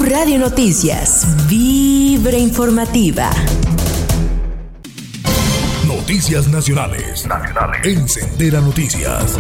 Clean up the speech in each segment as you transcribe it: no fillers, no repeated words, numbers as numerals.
Radio Noticias, Vibra Informativa. Noticias nacionales. En Sendera Noticias.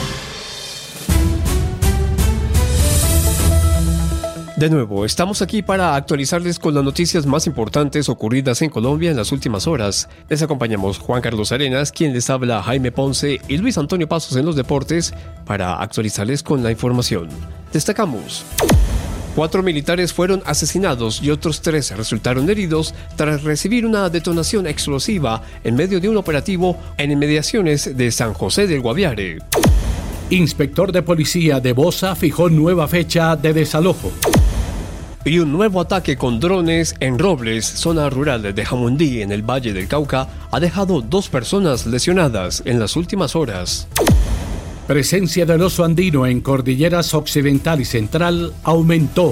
De nuevo, estamos aquí para actualizarles con las noticias más importantes ocurridas en Colombia en las últimas horas. Les acompañamos Juan Carlos Arenas, quien les habla Jaime Ponce y Luis Antonio Pasos en los deportes para actualizarles con la información. Destacamos: 4 militares fueron asesinados y otros 3 resultaron heridos tras recibir una detonación explosiva en medio de un operativo en inmediaciones de San José del Guaviare. Inspector de policía de Bosa fijó nueva fecha de desalojo. Y un nuevo ataque con drones en Robles, zona rural de Jamundí, en el Valle del Cauca, ha dejado 2 personas lesionadas en las últimas horas. Presencia del oso andino en cordilleras occidental y central aumentó.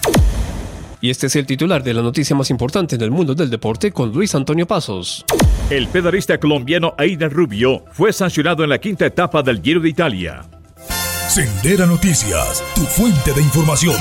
Y este es el titular de la noticia más importante en el mundo del deporte con Luis Antonio Pasos. El pedalista colombiano Aidan Rubio fue sancionado en la 5ª etapa del Giro de Italia. Sendera Noticias, tu fuente de información.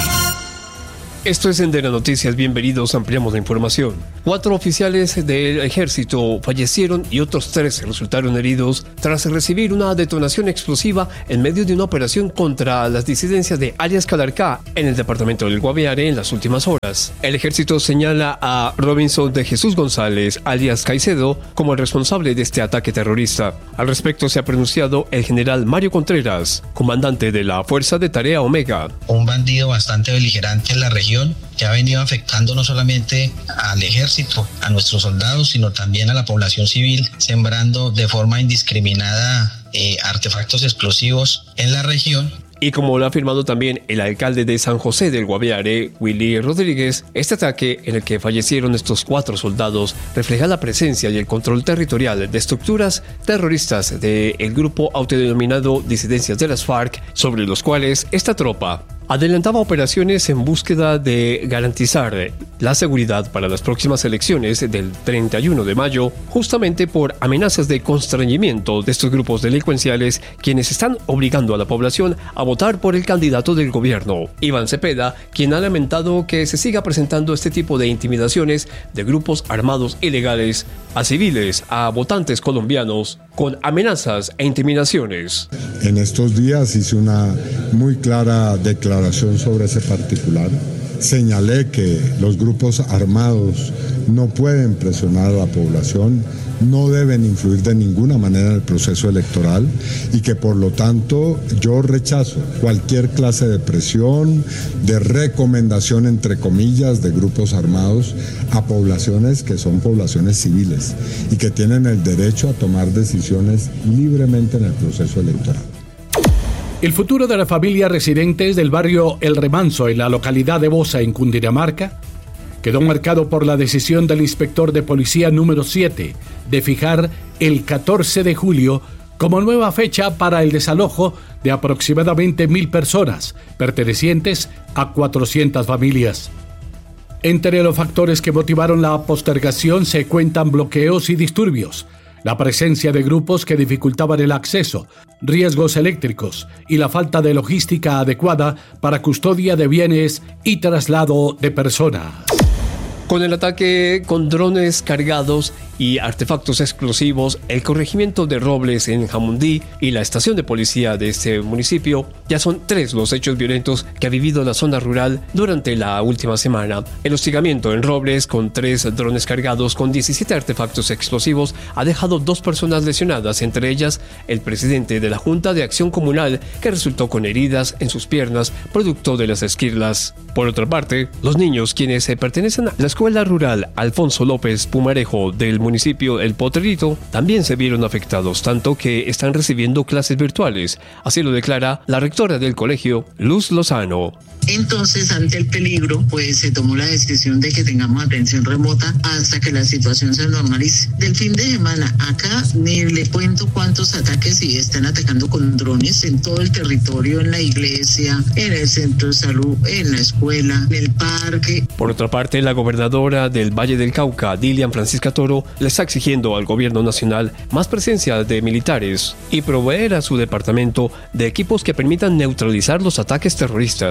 Esto es Sendera Noticias, bienvenidos, ampliamos la información. 4 oficiales del ejército fallecieron y otros 3 resultaron heridos tras recibir una detonación explosiva en medio de una operación contra las disidencias de alias Calarcá en el departamento del Guaviare en las últimas horas. El ejército señala a Robinson de Jesús González, alias Caicedo, como el responsable de este ataque terrorista. Al respecto se ha pronunciado el general Mario Contreras, comandante de la Fuerza de Tarea Omega. Un bandido bastante beligerante en la región que ha venido afectando no solamente al ejército, a nuestros soldados, sino también a la población civil, sembrando de forma indiscriminada artefactos explosivos en la región. Y como lo ha afirmado también el alcalde de San José del Guaviare, Willy Rodríguez, este ataque en el que fallecieron estos 4 soldados refleja la presencia y el control territorial de estructuras terroristas del grupo autodenominado Disidencias de las FARC, sobre los cuales esta tropa adelantaba operaciones en búsqueda de garantizar la seguridad para las próximas elecciones del 31 de mayo, justamente por amenazas de constreñimiento de estos grupos delincuenciales, quienes están obligando a la población a votar por el candidato del gobierno, Iván Cepeda, quien ha lamentado que se siga presentando este tipo de intimidaciones de grupos armados ilegales a civiles, a votantes colombianos, con amenazas e intimidaciones. En estos días hice una muy clara declaración sobre ese particular. Señalé que los grupos armados no pueden presionar a la población, no deben influir de ninguna manera en el proceso electoral y que por lo tanto yo rechazo cualquier clase de presión, de recomendación entre comillas de grupos armados a poblaciones que son poblaciones civiles y que tienen el derecho a tomar decisiones libremente en el proceso electoral. El futuro de la familia residentes del barrio El Remanso en la localidad de Bosa, en Cundinamarca, quedó marcado por la decisión del inspector de policía número 7 de fijar el 14 de julio como nueva fecha para el desalojo de aproximadamente 1.000 personas pertenecientes a 400 familias. Entre los factores que motivaron la postergación se cuentan bloqueos y disturbios, la presencia de grupos que dificultaban el acceso, riesgos eléctricos y la falta de logística adecuada para custodia de bienes y traslado de personas. Con el ataque con drones cargados y artefactos explosivos, el corregimiento de Robles en Jamundí y la estación de policía de este municipio, ya son 3 los hechos violentos que ha vivido la zona rural durante la última semana. El hostigamiento en Robles con 3 drones cargados con 17 artefactos explosivos ha dejado 2 personas lesionadas, entre ellas el presidente de la Junta de Acción Comunal, que resultó con heridas en sus piernas producto de las esquirlas. Por otra parte, los niños, quienes pertenecen a la escuela rural Alfonso López Pumarejo del municipio El Potrerito, también se vieron afectados, tanto que están recibiendo clases virtuales. Así lo declara la rectora del colegio, Luz Lozano. Entonces, ante el peligro, pues se tomó la decisión de que tengamos atención remota hasta que la situación se normalice. Del fin de semana acá, ni le cuento cuántos ataques y están atacando con drones en todo el territorio, en la iglesia, en el centro de salud, en la escuela, en el parque. Por otra parte, la gobernadora del Valle del Cauca, Dilian Francisca Toro, le está exigiendo al gobierno nacional más presencia de militares y proveer a su departamento de equipos que permitan neutralizar los ataques terroristas.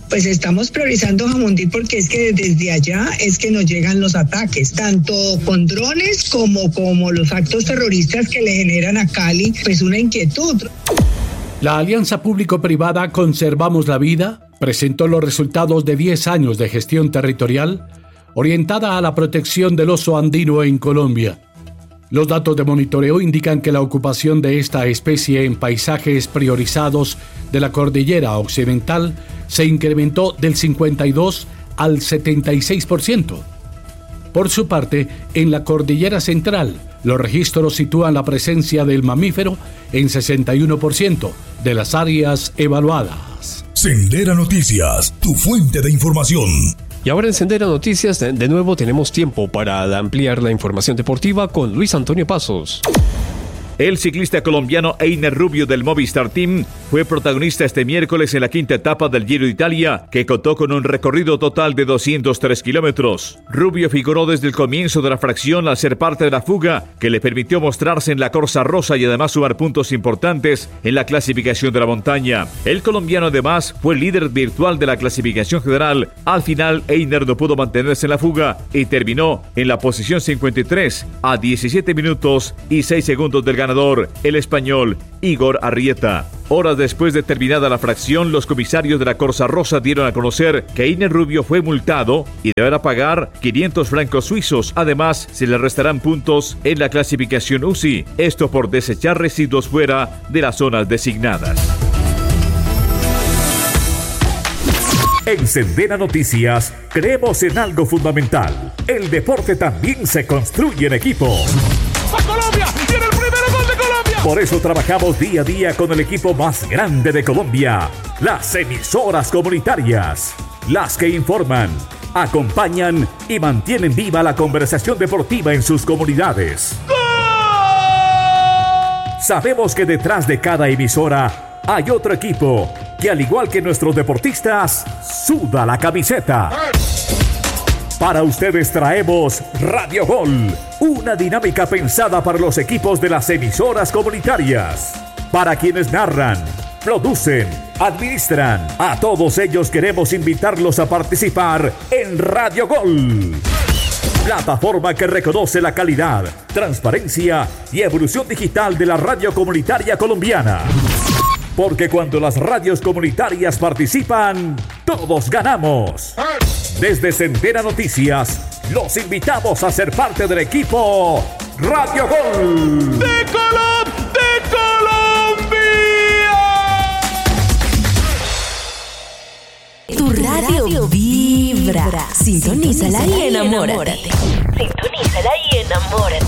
pues estamos priorizando Jamundí porque es que desde allá es que nos llegan los ataques, tanto con drones como los actos terroristas que le generan a Cali, pues una inquietud. La Alianza Público-Privada Conservamos la Vida presentó los resultados de 10 años de gestión territorial orientada a la protección del oso andino en Colombia. Los datos de monitoreo indican que la ocupación de esta especie en paisajes priorizados de la cordillera occidental se incrementó del 52 al 76%. Por su parte, en la cordillera central, los registros sitúan la presencia del mamífero en 61% de las áreas evaluadas. Sendera Noticias, tu fuente de información. Y ahora en Sendera Noticias, de nuevo tenemos tiempo para ampliar la información deportiva con Luis Antonio Pasos. El ciclista colombiano Einer Rubio del Movistar Team fue protagonista este miércoles en la quinta etapa del Giro de Italia, que contó con un recorrido total de 203 kilómetros. Rubio figuró desde el comienzo de la fracción al ser parte de la fuga, que le permitió mostrarse en la Corsa Rosa y además sumar puntos importantes en la clasificación de la montaña. El colombiano además fue líder virtual de la clasificación general. Al final, Einer no pudo mantenerse en la fuga y terminó en la posición 53 a 17 minutos y 6 segundos del ganador, el español Igor Arrieta. Horas después de terminada la fracción, los comisarios de la Corsa Rosa dieron a conocer que Einer Rubio fue multado y deberá pagar 500 francos suizos. Además, se le restarán puntos en la clasificación UCI, esto por desechar residuos fuera de las zonas designadas. En Sendera Noticias, creemos en algo fundamental. El deporte también se construye en equipo. ¡A Colombia! ¡Tiene el primer gol de Colombia! Por eso trabajamos día a día con el equipo más grande de Colombia, las emisoras comunitarias, las que informan, acompañan y mantienen viva la conversación deportiva en sus comunidades. ¡Gol! Sabemos que detrás de cada emisora hay otro equipo que, al igual que nuestros deportistas, suda la camiseta. Para ustedes traemos Radio Gol, una dinámica pensada para los equipos de las emisoras comunitarias. Para quienes narran, producen, administran, a todos ellos queremos invitarlos a participar en Radio Gol. Plataforma que reconoce la calidad, transparencia y evolución digital de la radio comunitaria colombiana. Porque cuando las radios comunitarias participan, todos ganamos. Desde Sendera Noticias, los invitamos a ser parte del equipo Radio Gol. ¡De Colombia! Tu radio vibra. Sintonízala y enamórate. Sintonízala y enamórate.